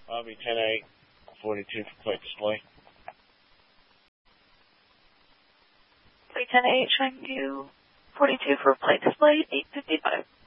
Bobby 10-8, 42 for plate display. Plate 10-8 showing you 42 for plate display, 855.